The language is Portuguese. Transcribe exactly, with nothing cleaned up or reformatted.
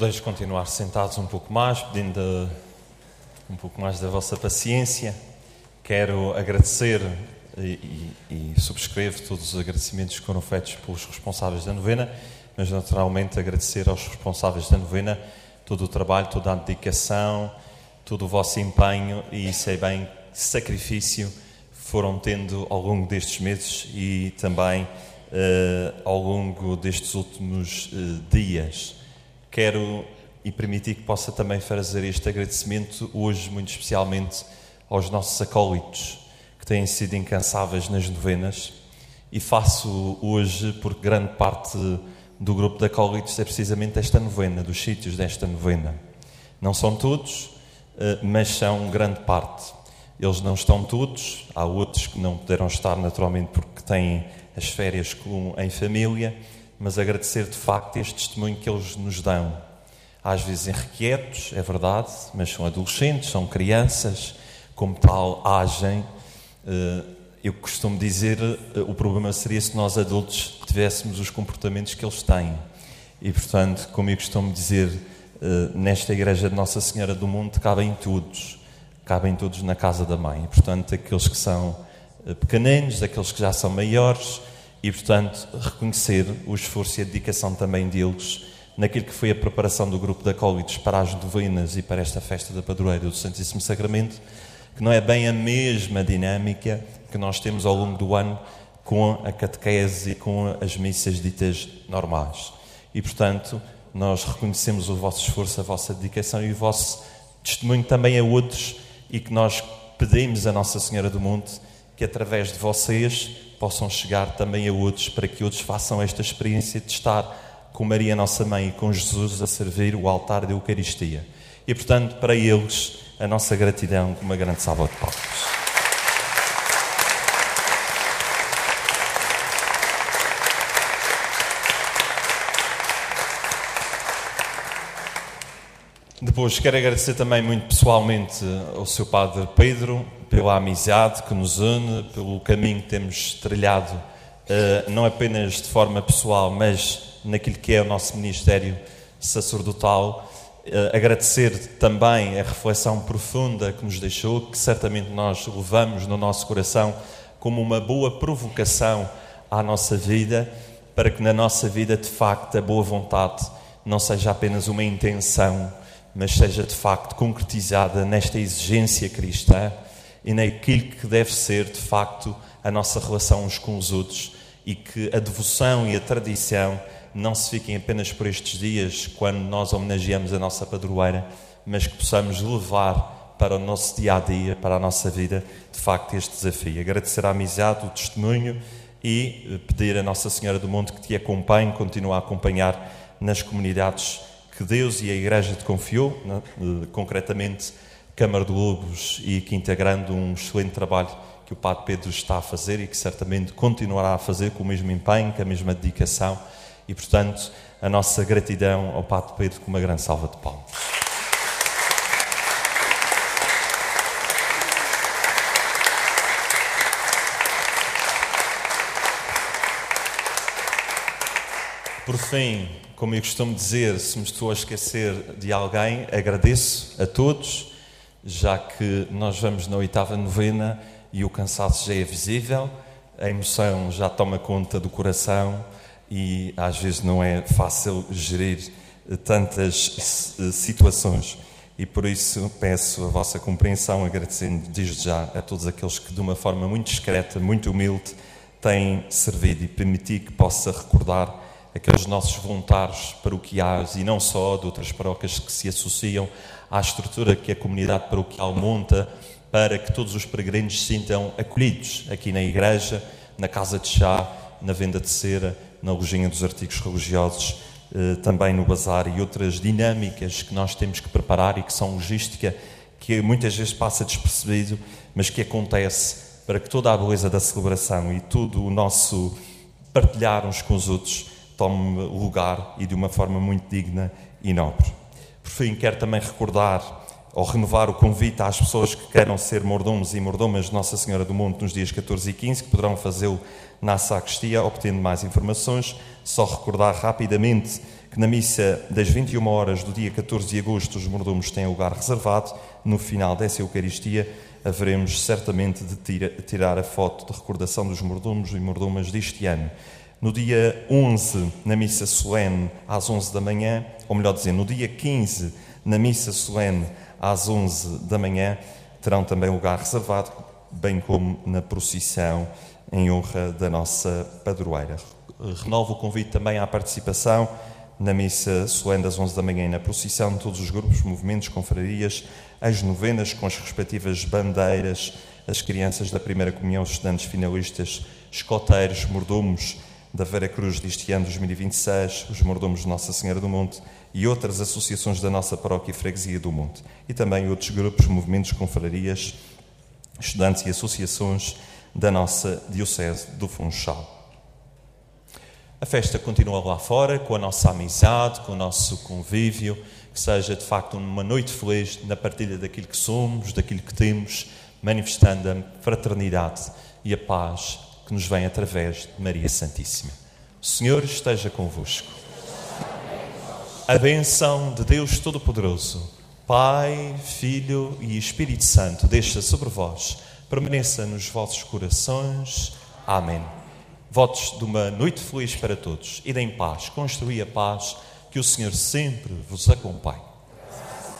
podeis continuar sentados um pouco mais, pedindo um pouco mais da vossa paciência. Quero agradecer e, e, e subscrevo todos os agradecimentos que foram feitos pelos responsáveis da novena, mas naturalmente agradecer aos responsáveis da novena todo o trabalho, toda a dedicação, todo o vosso empenho e, sei bem, sacrifício foram tendo ao longo destes meses e também uh, ao longo destes últimos uh, dias. Quero e permitir que possa também fazer este agradecimento hoje, muito especialmente aos nossos acólitos, que têm sido incansáveis nas novenas, e faço hoje porque grande parte do grupo de acólitos é precisamente esta novena, dos sítios desta novena. Não são todos, mas são grande parte. Eles não estão todos, há outros que não puderam estar naturalmente porque têm as férias em família, mas agradecer de facto este testemunho que eles nos dão. Às vezes irrequietos, é verdade, mas são adolescentes, são crianças, como tal agem. Eu costumo dizer, o problema seria se nós adultos tivéssemos os comportamentos que eles têm. E portanto, como eu costumo dizer, nesta igreja de Nossa Senhora do Monte cabem todos, cabem todos na casa da mãe. E portanto, aqueles que são pequeninos, aqueles que já são maiores, e portanto, reconhecer o esforço e a dedicação também deles naquilo que foi a preparação do grupo de acólitos para as novenas e para esta festa da Padroeira do Santíssimo Sacramento, que não é bem a mesma dinâmica que nós temos ao longo do ano com a catequese e com as missas ditas normais. E, portanto, nós reconhecemos o vosso esforço, a vossa dedicação e o vosso testemunho também a outros, e que nós pedimos a Nossa Senhora do Monte que, através de vocês, possam chegar também a outros, para que outros façam esta experiência de estar com Maria, nossa Mãe, e com Jesus a servir o altar da Eucaristia. E, portanto, para eles, a nossa gratidão com uma grande salva de palmas. Depois quero agradecer também muito pessoalmente ao seu Padre Pedro pela amizade que nos une, pelo caminho que temos trilhado, não apenas de forma pessoal, mas naquilo que é o nosso ministério sacerdotal. Agradecer também a reflexão profunda que nos deixou, que certamente nós levamos no nosso coração como uma boa provocação à nossa vida, para que na nossa vida, de facto, a boa vontade não seja apenas uma intenção, mas seja de facto concretizada nesta exigência cristã e naquilo que deve ser de facto a nossa relação uns com os outros, e que a devoção e a tradição não se fiquem apenas por estes dias, quando nós homenageamos a nossa padroeira, mas que possamos levar para o nosso dia-a-dia, para a nossa vida, de facto, este desafio. Agradecer a amizade, o testemunho e pedir a Nossa Senhora do Monte que te acompanhe, continue a acompanhar nas comunidades que Deus e a Igreja te confiou, né? Concretamente Câmara de Lobos e Quinta Grande, um excelente trabalho que o Padre Pedro está a fazer e que certamente continuará a fazer com o mesmo empenho, com a mesma dedicação. E, portanto, a nossa gratidão ao Padre Pedro com uma grande salva de palmas. Por fim, como eu costumo dizer, se me estou a esquecer de alguém, agradeço a todos, já que nós vamos na oitava novena e o cansaço já é visível, a emoção já toma conta do coração, e às vezes não é fácil gerir tantas situações. E por isso peço a vossa compreensão, agradecendo desde já a todos aqueles que de uma forma muito discreta, muito humilde, têm servido, e permitir que possa recordar aqueles nossos voluntários paroquiais, e não só de outras paróquias que se associam à estrutura que a comunidade paroquial monta, para que todos os peregrinos se sintam acolhidos aqui na igreja, na casa de chá, na venda de cera, na lojinha dos artigos religiosos, também no bazar, e outras dinâmicas que nós temos que preparar e que são logística, que muitas vezes passa despercebido, mas que acontece para que toda a beleza da celebração e todo o nosso partilhar uns com os outros tome lugar, e de uma forma muito digna e nobre. Por fim, quero também recordar ou renovar o convite às pessoas que queiram ser mordomos e mordomas de Nossa Senhora do Monte nos dias catorze e quinze, que poderão fazê-lo na sacristia, obtendo mais informações. Só recordar rapidamente que na missa das vinte e uma horas do dia catorze de agosto os mordomos têm lugar reservado. No final dessa Eucaristia haveremos certamente de tira, tirar a foto de recordação dos mordomos e mordomas deste ano. No dia onze, na missa solene, às onze da manhã, ou melhor dizer, no dia quinze, na missa solene, às onze da manhã, terão também lugar reservado, bem como na procissão em honra da nossa padroeira. Renovo o convite também à participação na missa solene das onze da manhã e na procissão de todos os grupos, movimentos, confrarias, as novenas com as respectivas bandeiras, as crianças da primeira comunhão, os estudantes finalistas, escoteiros, mordomos da Vera Cruz deste ano dois mil e vinte e seis, os mordomos de Nossa Senhora do Monte e outras associações da nossa paróquia e freguesia do Monte. E também outros grupos, movimentos, confrarias, estudantes e associações da nossa Diocese do Funchal. A festa continua lá fora, com a nossa amizade, com o nosso convívio, que seja de facto uma noite feliz na partilha daquilo que somos, daquilo que temos, manifestando a fraternidade e a paz que nos vem através de Maria Santíssima. O Senhor esteja convosco. A bênção de Deus Todo-Poderoso, Pai, Filho e Espírito Santo, desça sobre vós, permaneça nos vossos corações. Amém. Votos de uma noite feliz para todos. Idem em paz, construí a paz, que o Senhor sempre vos acompanhe.